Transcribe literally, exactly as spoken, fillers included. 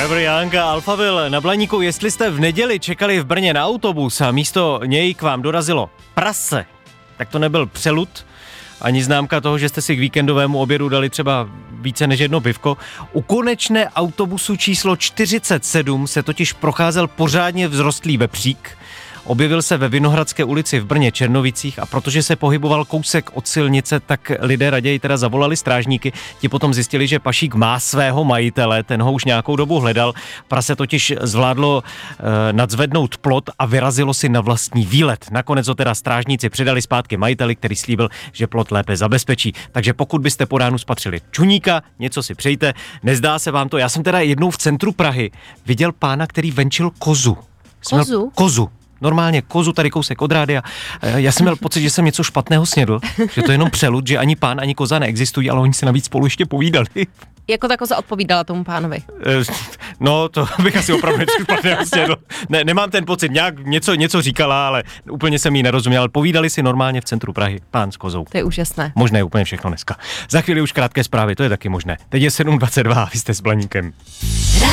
Dobrý, Janka Alphaville na Blaníku. Jestli jste v neděli čekali v Brně na autobus a místo něj k vám dorazilo prase, tak to nebyl přelud, ani známka toho, že jste si k víkendovému obědu dali třeba více než jedno pivko. U konečné autobusu číslo čtyřicet sedm se totiž procházel pořádně vzrostlý vepřík. Objevil se ve Vinohradské ulici v Brně Černovicích a protože se pohyboval kousek od silnice, tak lidé raději teda zavolali strážníky. Ti potom zjistili, že pašík má svého majitele, ten ho už nějakou dobu hledal. Prase totiž zvládlo e, nadzvednout plot a vyrazilo si na vlastní výlet. Nakonec ho teda strážníci předali zpátky majiteli, který slíbil, že plot lépe zabezpečí. Takže pokud byste po ránu spatřili čuníka, něco si přejte, nezdá se vám to. Já jsem teda jednou v centru Prahy viděl pána, který venčil kozu. Kozu? Kozu. Normálně kozu tady kousek od rádia. Já jsem měl pocit, že jsem něco špatného snědl, že to je jenom přelud, že ani pán, ani koza neexistují, ale oni se navíc spolu ještě povídali. Jako ta koza odpovídala tomu pánovi? No, to bych asi opravdu něco špatného snědl. Ne, nemám ten pocit, nějak něco, něco říkala, ale úplně jsem jí nerozuměl. Povídali si normálně v centru Prahy, pán s kozou. To je úžasné. Možné je úplně všechno dneska. Za chvíli už krátké zprávy, to je taky možné. Teď je sedm dvacet dva a vy jste s Blaníkem.